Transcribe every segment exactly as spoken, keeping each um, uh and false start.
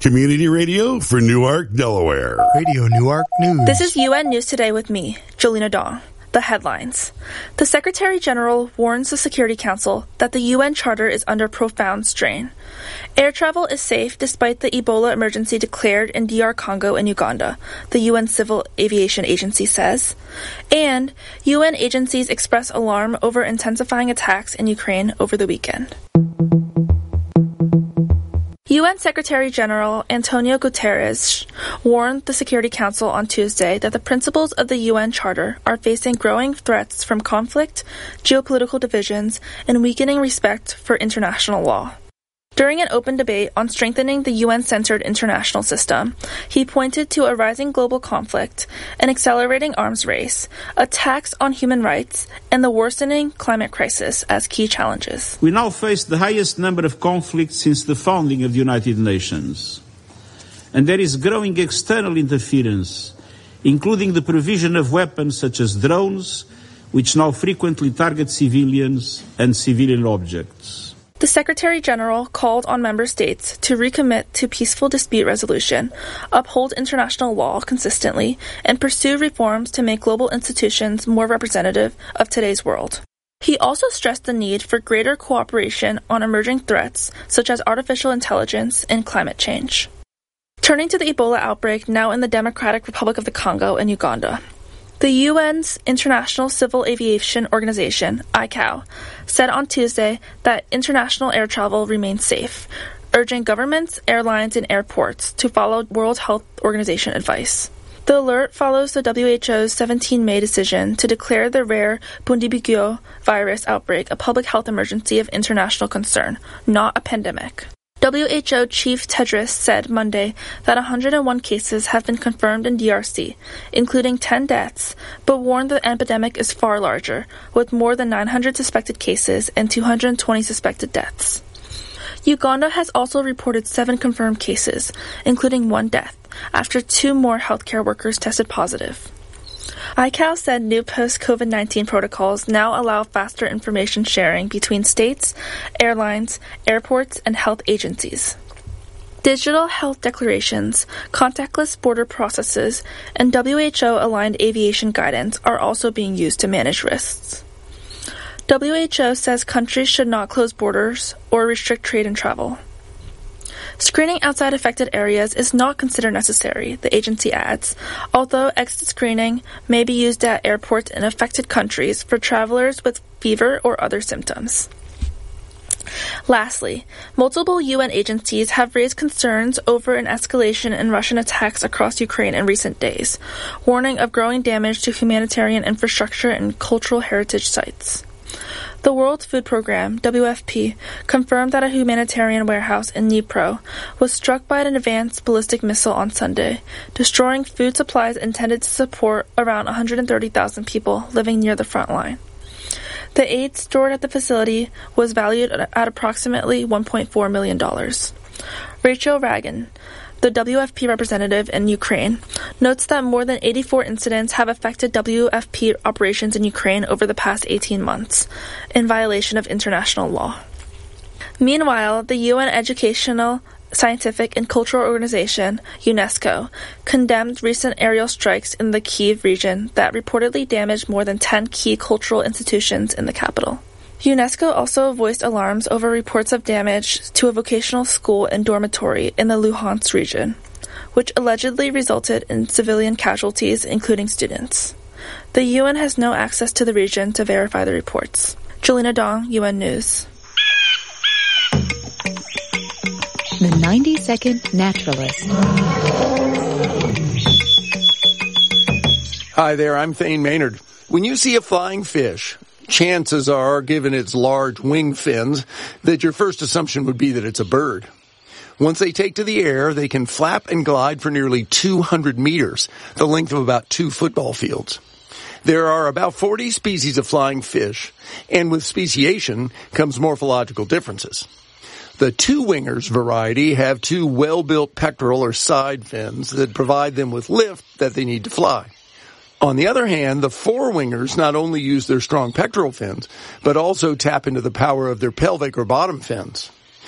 Community radio for Newark, Delaware. Radio Newark News. This is U N News Today with me, Jolena Dong. The headlines. The Secretary General warns the Security Council that the U N Charter is under profound strain. Air travel is safe despite the Ebola emergency declared in D R Congo and Uganda, the U N Civil Aviation Agency says. And U N agencies express alarm over intensifying attacks in Ukraine over the weekend. U N Secretary General Antonio Guterres warned the Security Council on Tuesday that the principles of the U N Charter are facing growing threats from conflict, geopolitical divisions, and weakening respect for international law. During an open debate on strengthening the U N-centered international system, he pointed to a rising global conflict, an accelerating arms race, attacks on human rights, and the worsening climate crisis as key challenges. We now face the highest number of conflicts since the founding of the United Nations. And there is growing external interference, including the provision of weapons such as drones, which now frequently target civilians and civilian objects. The Secretary General called on member states to recommit to peaceful dispute resolution, uphold international law consistently, and pursue reforms to make global institutions more representative of today's world. He also stressed the need for greater cooperation on emerging threats such as artificial intelligence and climate change. Turning to the Ebola outbreak now in the Democratic Republic of the Congo and Uganda. The U N's International Civil Aviation Organization, I C A O, said on Tuesday that international air travel remains safe, urging governments, airlines, and airports to follow World Health Organization advice. The alert follows the W H O's seventeenth of May decision to declare the rare Bundibugyo virus outbreak a public health emergency of international concern, not a pandemic. W H O Chief Tedros said Monday that one hundred one cases have been confirmed in D R C, including ten deaths, but warned the epidemic is far larger, with more than nine hundred suspected cases and two hundred twenty suspected deaths. Uganda has also reported seven confirmed cases, including one death, after two more healthcare workers tested positive. I C A O said new post-COVID nineteen protocols now allow faster information sharing between states, airlines, airports, and health agencies. Digital health declarations, contactless border processes, and W H O-aligned aviation guidance are also being used to manage risks. W H O says countries should not close borders or restrict trade and travel. Screening outside affected areas is not considered necessary, the agency adds, although exit screening may be used at airports in affected countries for travelers with fever or other symptoms. Lastly, multiple U N agencies have raised concerns over an escalation in Russian attacks across Ukraine in recent days, warning of growing damage to humanitarian infrastructure and cultural heritage sites. The World Food Programme, W F P, confirmed that a humanitarian warehouse in Dnipro was struck by an advanced ballistic missile on Sunday, destroying food supplies intended to support around one hundred thirty thousand people living near the front line. The aid stored at the facility was valued at approximately one point four million dollars. Rachel Ragan, the W F P representative in Ukraine, notes that more than eighty-four incidents have affected W F P operations in Ukraine over the past eighteen months, in violation of international law. Meanwhile, the U N Educational, Scientific and Cultural Organization, UNESCO, condemned recent aerial strikes in the Kyiv region that reportedly damaged more than ten key cultural institutions in the capital. UNESCO also voiced alarms over reports of damage to a vocational school and dormitory in the Luhansk region, which allegedly resulted in civilian casualties, including students. The U N has no access to the region to verify the reports. Jolena Dong, U N News. The ninety second Naturalist. Hi there, I'm Thane Maynard. When you see a flying fish, chances are, given its large wing fins, that your first assumption would be that it's a bird. Once they take to the air, they can flap and glide for nearly two hundred meters, the length of about two football fields. There are about forty species of flying fish, and with speciation comes morphological differences. The two-wingers variety have two well-built pectoral or side fins that provide them with lift that they need to fly. On the other hand, the four-wingers not only use their strong pectoral fins, but also tap into the power of their pelvic or bottom fins.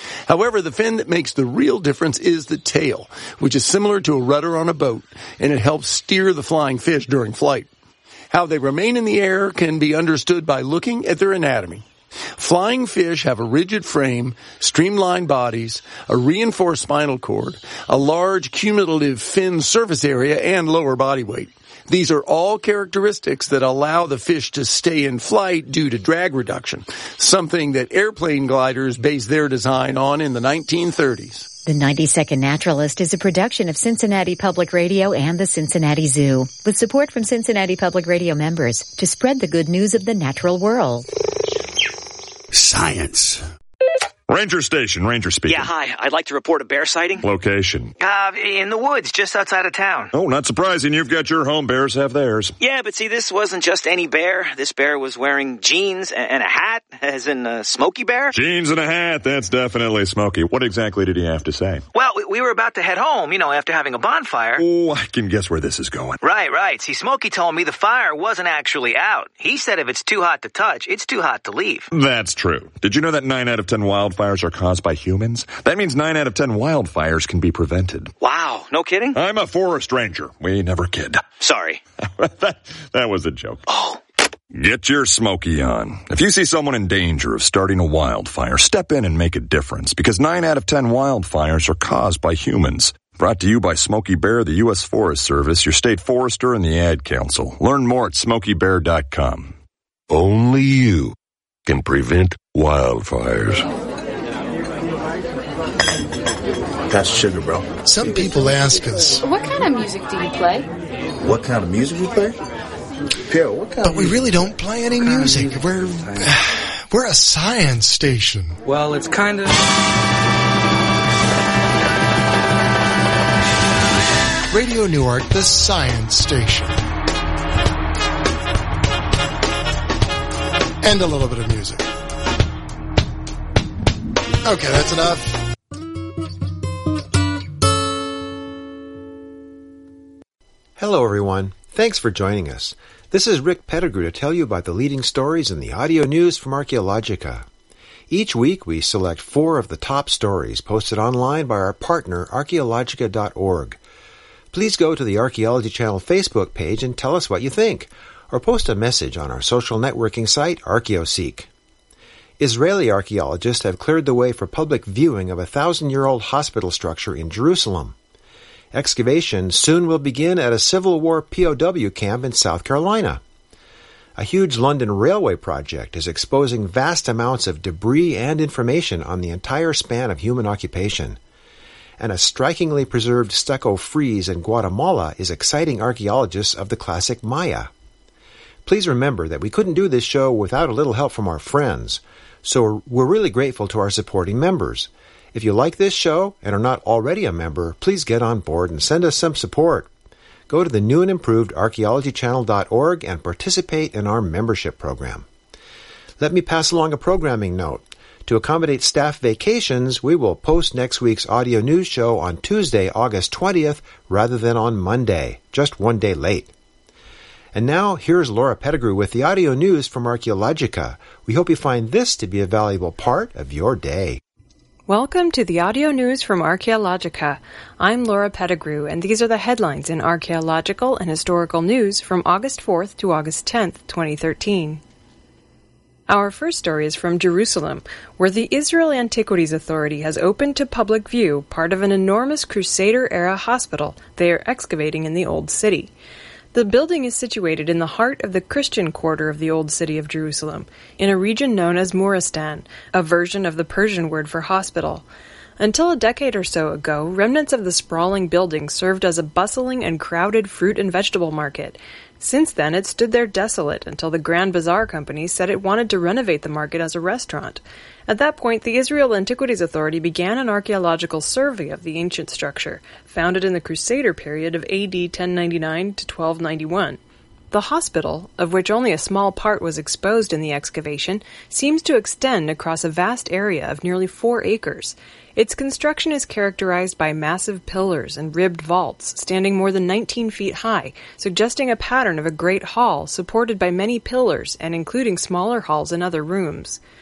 However, the fin that makes the real difference is the tail, which is similar to a rudder on a boat, and it helps steer the flying fish during flight. How they remain in the air can be understood by looking at their anatomy. Flying fish have a rigid frame, streamlined bodies, a reinforced spinal cord, a large cumulative fin surface area, and lower body weight. These are all characteristics that allow the fish to stay in flight due to drag reduction, something that airplane gliders based their design on in the nineteen thirties. The ninety second Naturalist is a production of Cincinnati Public Radio and the Cincinnati Zoo, with support from Cincinnati Public Radio members to spread the good news of the natural world. Science. Ranger Station, Ranger speaking. Yeah, hi. I'd like to report a bear sighting. Location? Uh, in the woods, just outside of town. Oh, not surprising. You've got your home. Bears have theirs. Yeah, but see, this wasn't just any bear. This bear was wearing jeans and a hat, as in a Smokey Bear. Jeans and a hat. That's definitely Smokey. What exactly did he have to say? Well, we were about to head home, you know, after having a bonfire. Oh, I can guess where this is going. Right, right. See, Smokey told me the fire wasn't actually out. He said if it's too hot to touch, it's too hot to leave. That's true. Did you know that nine out of ten wildfires are caused by humans? That means nine out of ten wildfires can be prevented. Wow, no kidding? I'm a forest ranger. We never kid. Sorry. that, that was a joke. Oh. Get your Smokey on. If you see someone in danger of starting a wildfire, step in and make a difference, because nine out of ten wildfires are caused by humans. Brought to you by Smokey Bear, the U S Forest Service, your state forester, and the Ad Council. Learn more at smokey bear dot com. Only you can prevent wildfires. That's sugar, bro. Some people ask us, what kind of music do you play? What kind of music we play? Pierre, what kind but of we music? really don't play any music. music. We're we're a science station. Well, it's kind of Radio Newark, the science station. And a little bit of music. Okay, that's enough. Hello, everyone. Thanks for joining us. This is Rick Pettigrew to tell you about the leading stories in the audio news from Archaeologica. Each week, we select four of the top stories posted online by our partner, archaeologica dot org. Please go to the Archaeology Channel Facebook page and tell us what you think, or post a message on our social networking site, ArchaeoSeek. Israeli archaeologists have cleared the way for public viewing of a thousand-year-old hospital structure in Jerusalem. Excavation soon will begin at a Civil War P O W camp in South Carolina. A huge London railway project is exposing vast amounts of debris and information on the entire span of human occupation. And a strikingly preserved stucco frieze in Guatemala is exciting archaeologists of the classic Maya. Please remember that we couldn't do this show without a little help from our friends, so we're really grateful to our supporting members. If you like this show and are not already a member, please get on board and send us some support. Go to the new and improved archaeology channel dot org and participate in our membership program. Let me pass along a programming note. To accommodate staff vacations, we will post next week's audio news show on Tuesday, August twentieth, rather than on Monday, just one day late. And now, here's Laura Pettigrew with the audio news from Archaeologica. We hope you find this to be a valuable part of your day. Welcome to the audio news from Archaeologica. I'm Laura Pettigrew, and these are the headlines in archaeological and historical news from August fourth to August tenth, twenty thirteen. Our first story is from Jerusalem, where the Israel Antiquities Authority has opened to public view part of an enormous Crusader-era hospital they are excavating in the Old City. The building is situated in the heart of the Christian quarter of the Old City of Jerusalem, in a region known as Muristan, a version of the Persian word for hospital. Until a decade or so ago, remnants of the sprawling building served as a bustling and crowded fruit and vegetable market. Since then, it stood there desolate until the Grand Bazaar Company said it wanted to renovate the market as a restaurant. At that point, the Israel Antiquities Authority began an archaeological survey of the ancient structure, founded in the Crusader period of A D ten ninety-nine to twelve ninety-one. The hospital, of which only a small part was exposed in the excavation, seems to extend across a vast area of nearly four acres. Its construction is characterized by massive pillars and ribbed vaults, standing more than nineteen feet high, suggesting a pattern of a great hall supported by many pillars and including smaller halls and other rooms.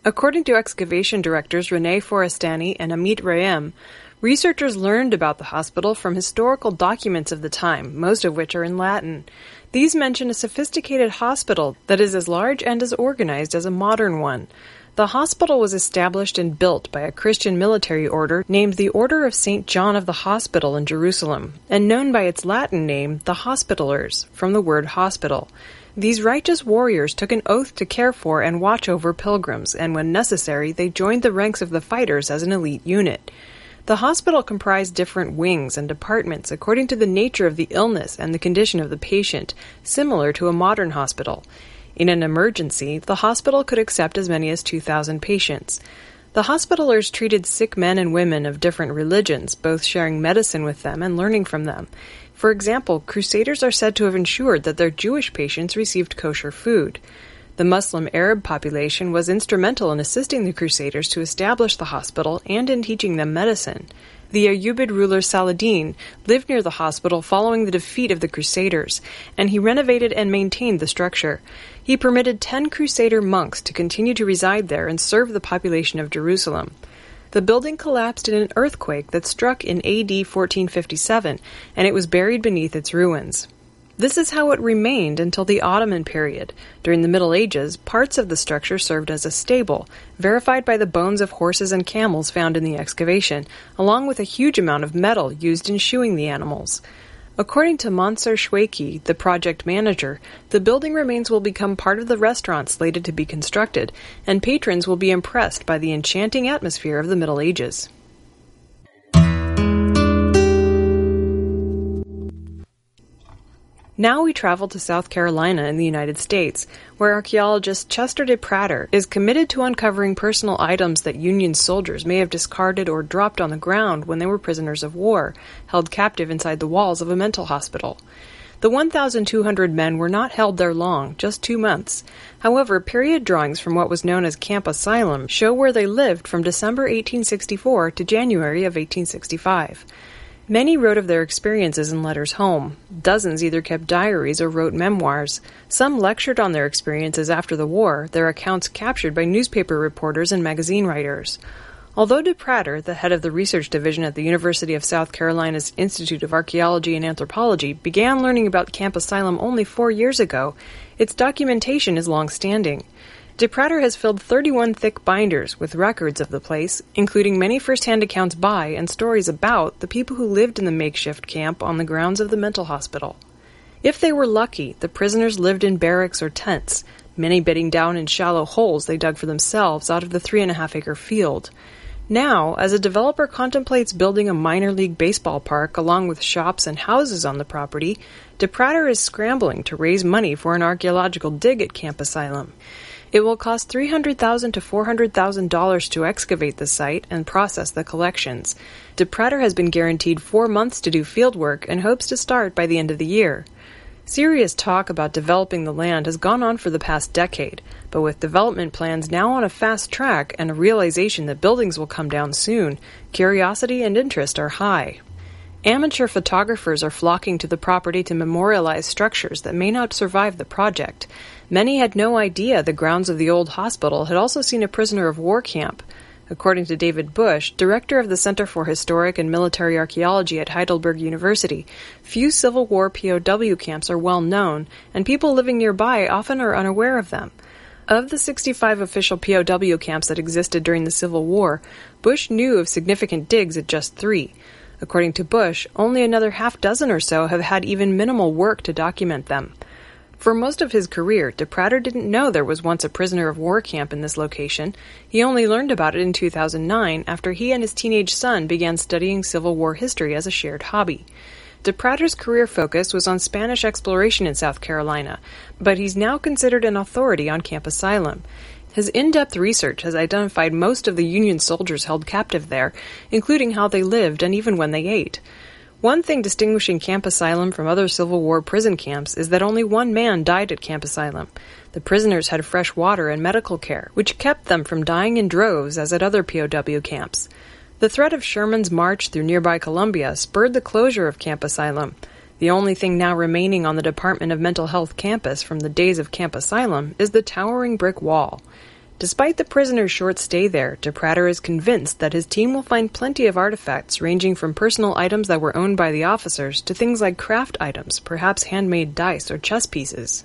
According to excavation directors Renee Forestani and Amit Rayem, researchers learned about the hospital from historical documents of the time, most of which are in Latin. These mention a sophisticated hospital that is as large and as organized as a modern one. The hospital was established and built by a Christian military order named the Order of Saint John of the Hospital in Jerusalem, and known by its Latin name, the Hospitalers, from the word hospital. These righteous warriors took an oath to care for and watch over pilgrims, and when necessary, they joined the ranks of the fighters as an elite unit. The hospital comprised different wings and departments according to the nature of the illness and the condition of the patient, similar to a modern hospital. In an emergency, the hospital could accept as many as two thousand patients. The hospitalers treated sick men and women of different religions, both sharing medicine with them and learning from them. For example, crusaders are said to have ensured that their Jewish patients received kosher food. The Muslim Arab population was instrumental in assisting the crusaders to establish the hospital and in teaching them medicine. The Ayyubid ruler Saladin lived near the hospital following the defeat of the Crusaders, and he renovated and maintained the structure. He permitted ten Crusader monks to continue to reside there and serve the population of Jerusalem. The building collapsed in an earthquake that struck in A D fourteen fifty-seven, and it was buried beneath its ruins. This is how it remained until the Ottoman period. During the Middle Ages, parts of the structure served as a stable, verified by the bones of horses and camels found in the excavation, along with a huge amount of metal used in shoeing the animals. According to Mansour Shweiki, the project manager, the building remains will become part of the restaurant slated to be constructed, and patrons will be impressed by the enchanting atmosphere of the Middle Ages. Now we travel to South Carolina in the United States, where archaeologist Chester DePrater is committed to uncovering personal items that Union soldiers may have discarded or dropped on the ground when they were prisoners of war, held captive inside the walls of a mental hospital. The one thousand two hundred men were not held there long, just two months. However, period drawings from what was known as Camp Asylum show where they lived from December eighteen sixty-four to January of eighteen sixty-five. Many wrote of their experiences in letters home. Dozens either kept diaries or wrote memoirs. Some lectured on their experiences after the war, their accounts captured by newspaper reporters and magazine writers. Although DePrater, the head of the research division at the University of South Carolina's Institute of Archaeology and Anthropology, began learning about Camp Asylum only four years ago, its documentation is long-standing. DePrater has filled thirty-one thick binders with records of the place, including many first-hand accounts by and stories about the people who lived in the makeshift camp on the grounds of the mental hospital. If they were lucky, the prisoners lived in barracks or tents, many bedding down in shallow holes they dug for themselves out of the three-and-a-half-acre field. Now, as a developer contemplates building a minor league baseball park along with shops and houses on the property, DePrater is scrambling to raise money for an archaeological dig at Camp Asylum. It will cost three hundred thousand dollars to four hundred thousand dollars to excavate the site and process the collections. DePrater has been guaranteed four months to do field work and hopes to start by the end of the year. Serious talk about developing the land has gone on for the past decade, but with development plans now on a fast track and a realization that buildings will come down soon, curiosity and interest are high. Amateur photographers are flocking to the property to memorialize structures that may not survive the project. Many had no idea the grounds of the old hospital had also seen a prisoner of war camp. According to David Bush, director of the Center for Historic and Military Archaeology at Heidelberg University, few Civil War P O W camps are well known, and people living nearby often are unaware of them. Of the sixty-five official P O W camps that existed during the Civil War, Bush knew of significant digs at just three. According to Bush, only another half dozen or so have had even minimal work to document them. For most of his career, DePrater didn't know there was once a prisoner of war camp in this location. He only learned about it in two thousand nine after he and his teenage son began studying Civil War history as a shared hobby. DePrater's career focus was on Spanish exploration in South Carolina, but he's now considered an authority on Camp Asylum. His in-depth research has identified most of the Union soldiers held captive there, including how they lived and even when they ate. One thing distinguishing Camp Asylum from other Civil War prison camps is that only one man died at Camp Asylum. The prisoners had fresh water and medical care, which kept them from dying in droves as at other P O W camps. The threat of Sherman's march through nearby Columbia spurred the closure of Camp Asylum. The only thing now remaining on the Department of Mental Health campus from the days of Camp Asylum is the towering brick wall. Despite the prisoner's short stay there, de Prater is convinced that his team will find plenty of artifacts ranging from personal items that were owned by the officers to things like craft items, perhaps handmade dice or chess pieces.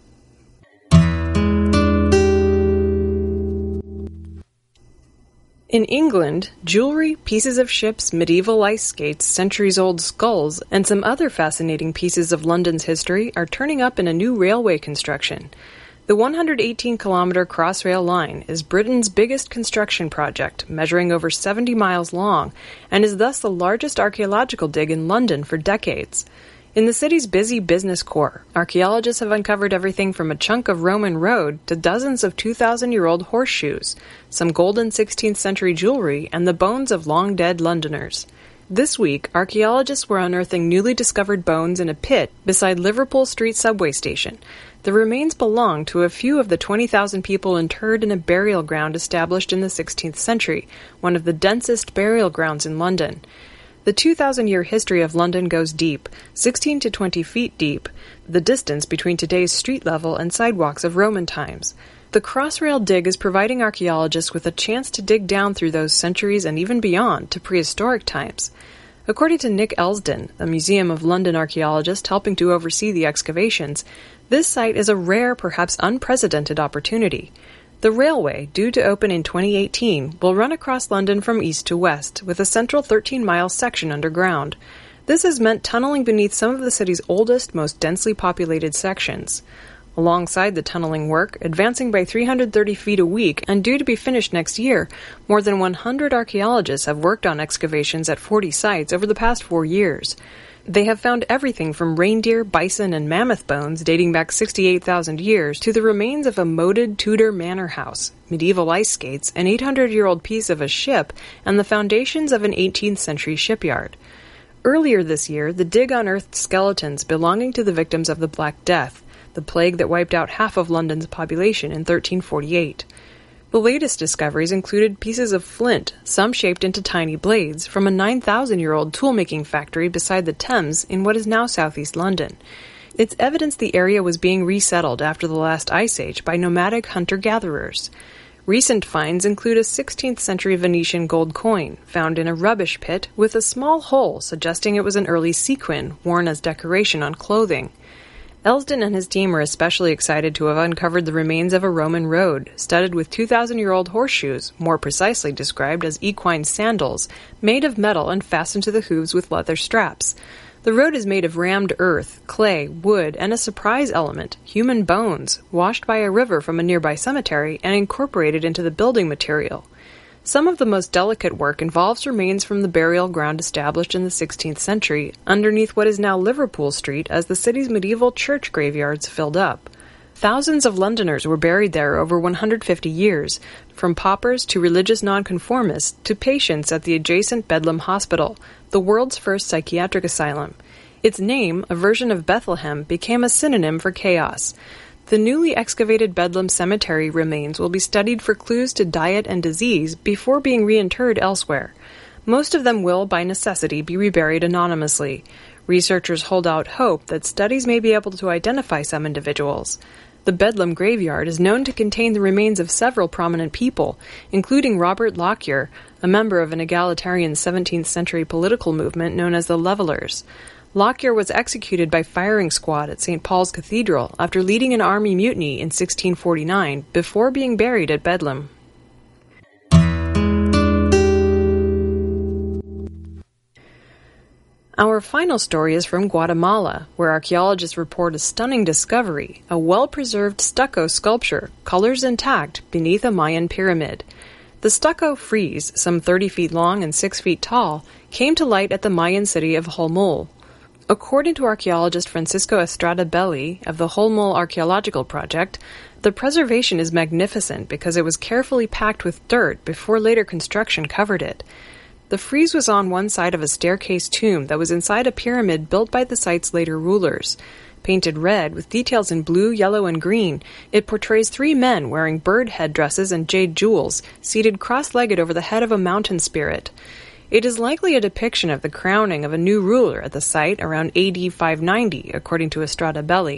In England, jewelry, pieces of ships, medieval ice skates, centuries-old skulls, and some other fascinating pieces of London's history are turning up in a new railway construction. The one hundred eighteen kilometre Crossrail line is Britain's biggest construction project, measuring over seventy miles long, and is thus the largest archaeological dig in London for decades. In the city's busy business core, archaeologists have uncovered everything from a chunk of Roman road to dozens of two thousand year old horseshoes, some golden sixteenth century jewelry, and the bones of long-dead Londoners. This week, archaeologists were unearthing newly discovered bones in a pit beside Liverpool Street subway station. The remains belong to a few of the twenty thousand people interred in a burial ground established in the sixteenth century, one of the densest burial grounds in London. The two thousand year history of London goes deep, sixteen to twenty feet deep, the distance between today's street level and sidewalks of Roman times. The Crossrail dig is providing archaeologists with a chance to dig down through those centuries and even beyond to prehistoric times. According to Nick Elsden, a Museum of London archaeologist helping to oversee the excavations, this site is a rare, perhaps unprecedented opportunity. The railway, due to open in twenty eighteen, will run across London from east to west, with a central thirteen mile section underground. This has meant tunneling beneath some of the city's oldest, most densely populated sections. Alongside the tunneling work, advancing by three hundred thirty feet a week and due to be finished next year, more than one hundred archaeologists have worked on excavations at forty sites over the past four years. They have found everything from reindeer, bison, and mammoth bones dating back sixty-eight thousand years to the remains of a moated Tudor manor house, medieval ice skates, an eight hundred year old piece of a ship, and the foundations of an eighteenth century shipyard. Earlier this year, the dig unearthed skeletons belonging to the victims of the Black Death, the plague that wiped out half of London's population in thirteen forty-eight. The latest discoveries included pieces of flint, some shaped into tiny blades, from a nine thousand year old tool-making factory beside the Thames in what is now southeast London. It's evidence the area was being resettled after the last ice age by nomadic hunter-gatherers. Recent finds include a sixteenth century Venetian gold coin, found in a rubbish pit with a small hole suggesting it was an early sequin, worn as decoration on clothing. Elsden and his team are especially excited to have uncovered the remains of a Roman road, studded with two thousand year old horseshoes, more precisely described as equine sandals, made of metal and fastened to the hooves with leather straps. The road is made of rammed earth, clay, wood, and a surprise element, human bones, washed by a river from a nearby cemetery and incorporated into the building material. Some of the most delicate work involves remains from the burial ground established in the sixteenth century, underneath what is now Liverpool Street as the city's medieval church graveyards filled up. Thousands of Londoners were buried there over one hundred fifty years, from paupers to religious nonconformists to patients at the adjacent Bedlam Hospital, the world's first psychiatric asylum. Its name, a version of Bethlehem, became a synonym for chaos. The newly excavated Bedlam Cemetery remains will be studied for clues to diet and disease before being reinterred elsewhere. Most of them will, by necessity, be reburied anonymously. Researchers hold out hope that studies may be able to identify some individuals. The Bedlam graveyard is known to contain the remains of several prominent people, including Robert Lockyer, a member of an egalitarian seventeenth century political movement known as the Levellers. Lockyer was executed by firing squad at Saint Paul's Cathedral after leading an army mutiny in sixteen forty-nine before being buried at Bedlam. Our final story is from Guatemala, where archaeologists report a stunning discovery, a well-preserved stucco sculpture, colors intact, beneath a Mayan pyramid. The stucco frieze, some thirty feet long and six feet tall, came to light at the Mayan city of Holmul. According to archaeologist Francisco Estrada Belli of the Holmul Archaeological Project, the preservation is magnificent because it was carefully packed with dirt before later construction covered it. The frieze was on one side of a staircase tomb that was inside a pyramid built by the site's later rulers. Painted red, with details in blue, yellow, and green, it portrays three men wearing bird headdresses and jade jewels, seated cross-legged over the head of a mountain spirit. It is likely a depiction of the crowning of a new ruler at the site around A D five ninety, according to Estrada Belli.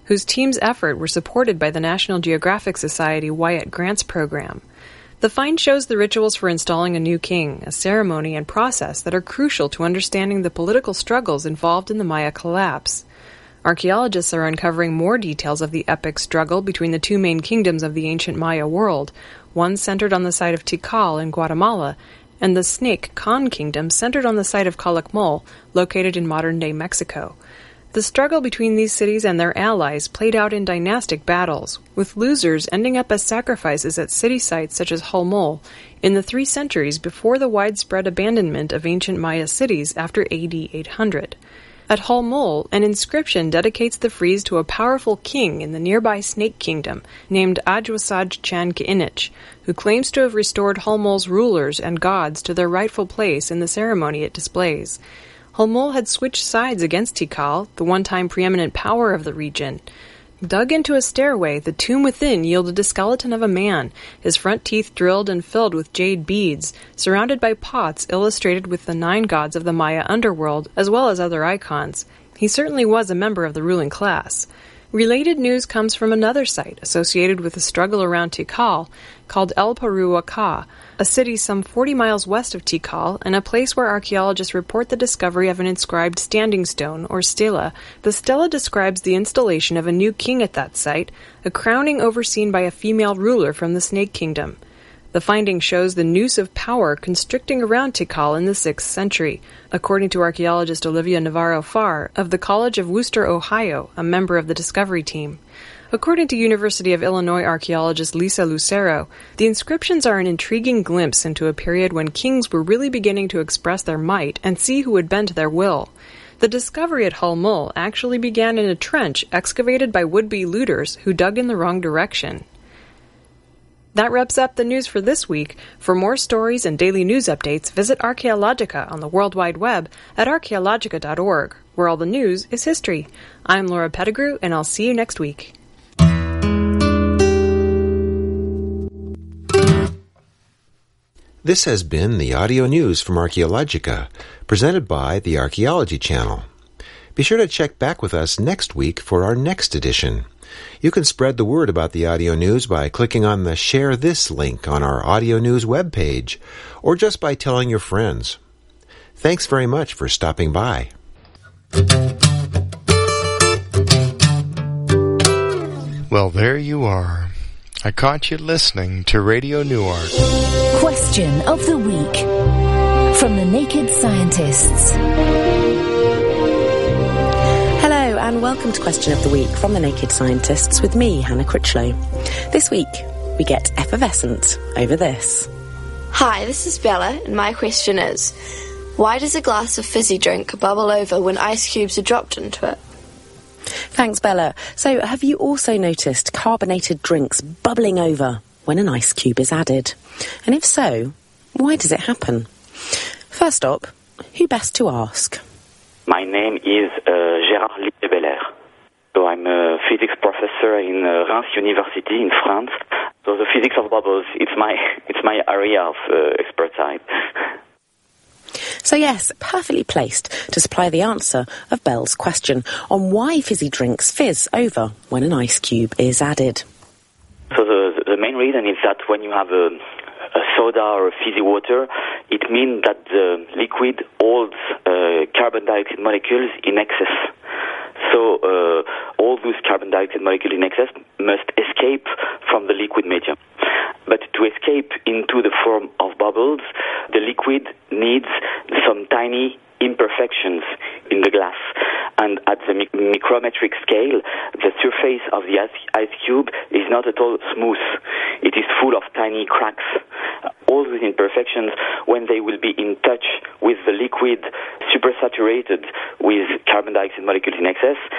whose team's effort were supported by the National Geographic Society Wyatt Grants program. The find shows the rituals for installing a new king, a ceremony and process that are crucial to understanding the political struggles involved in the Maya collapse. Archaeologists are uncovering more details of the epic struggle between the two main kingdoms of the ancient Maya world, one centered on the site of Tikal in Guatemala, and the Snake Khan Kingdom centered on the site of Calakmul, located in modern-day Mexico. The struggle between these cities and their allies played out in dynastic battles, with losers ending up as sacrifices at city sites such as Holmol in the three centuries before the widespread abandonment of ancient Maya cities after A D eight hundred. At Holmol, an inscription dedicates the frieze to a powerful king in the nearby Snake Kingdom named Ajwasaj Chan Ki'inich, who claims to have restored Holmol's rulers and gods to their rightful place in the ceremony it displays. Holmol had switched sides against Tikal, the one-time preeminent power of the region. Dug into a stairway, the tomb within yielded a skeleton of a man, his front teeth drilled and filled with jade beads, surrounded by pots illustrated with the nine gods of the Maya underworld, as well as other icons. He certainly was a member of the ruling class. Related news comes from another site associated with the struggle around Tikal, called El Paruwaka, a city some forty miles west of Tikal, and a place where archaeologists report the discovery of an inscribed standing stone, or stela. The stela describes the installation of a new king at that site, a crowning overseen by a female ruler from the Snake Kingdom. The finding shows the noose of power constricting around Tikal in the sixth century, according to archaeologist Olivia Navarro-Farr of the College of Wooster, Ohio, a member of the discovery team. According to University of Illinois archaeologist Lisa Lucero, the inscriptions are an intriguing glimpse into a period when kings were really beginning to express their might and see who would bend to their will. The discovery at Holmol actually began in a trench excavated by would-be looters who dug in the wrong direction. That wraps up the news for this week. For more stories and daily news updates, visit Archaeologica on the World Wide Web at archaeologica dot org, where all the news is history. I'm Laura Pettigrew, and I'll see you next week. This has been the audio news from Archaeologica, presented by the Archaeology Channel. Be sure to check back with us next week for our next edition. You can spread the word about the audio news by clicking on the Share This link on our audio news webpage, or just by telling your friends. Thanks very much for stopping by. Well, there you are. I caught you listening to Radio Newark. Question of the Week from the Naked Scientists. Hello and welcome to Question of the Week from the Naked Scientists with me, Hannah Critchlow. This week we get effervescent over this. Hi, this is Bella and my question is, why does a glass of fizzy drink bubble over when ice cubes are dropped into it? Thanks, Bella. So, have you also noticed carbonated drinks bubbling over when an ice cube is added? And if so, why does it happen? First up, who best to ask? My name is uh, Gérard Liebelair. So I'm a physics professor in uh, Reims University in France. So the physics of bubbles, it's my it's my area of uh, expertise. So yes, perfectly placed to supply the answer of Belle's question on why fizzy drinks fizz over when an ice cube is added. So the, the main reason is that when you have a, a soda or a fizzy water, it means that the liquid holds uh, carbon dioxide molecules in excess. So uh, all those carbon dioxide molecules in excess must escape from the liquid medium. But to escape into the form of bubbles, the liquid needs some tiny imperfections in the glass. And at the mic- micrometric scale, the surface of the ice cube is not at all smooth. It is full of tiny cracks. All these imperfections, when they will be in touch with the liquid supersaturated with carbon dioxide molecules in excess,